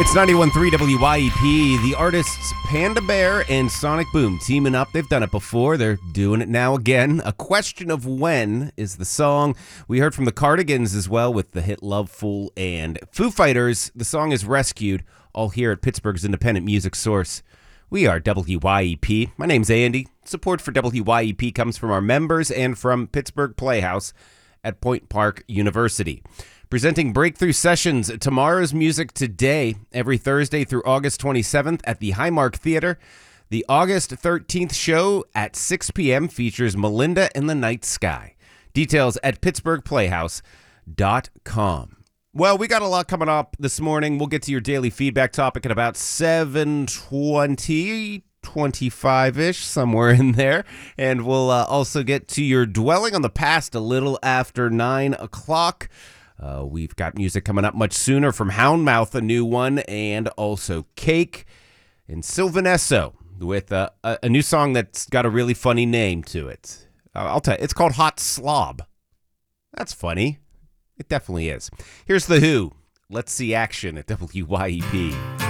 It's 91.3 WYEP. The artists Panda Bear and Sonic Boom teaming up. They've done it before. They're doing it now again. A Question of When is the song. We heard from the Cardigans as well with the hit Love Fool, and Foo Fighters. The song is Rescued, all here at Pittsburgh's independent music source. We are WYEP. My name's Andy. Support for WYEP comes from our members and from Pittsburgh Playhouse at Point Park University. Presenting Breakthrough Sessions, Tomorrow's Music Today, every Thursday through August 27th at the Highmark Theater. The August 13th show at 6 p.m. features Melinda and the Night Sky. Details at pittsburghplayhouse.com. Well, we got a lot coming up this morning. We'll get to your daily feedback topic at about 7:20, 25-ish, somewhere in there. And we'll also get to your Dwelling on the Past a little after 9 o'clock. We've got music coming up much sooner from Houndmouth, a new one, and also Cake and Sylvanesso with a new song that's got a really funny name to it. I'll tell you, it's called Hot Slob. That's funny. It definitely is. Here's The Who. Let's see action at WYEP.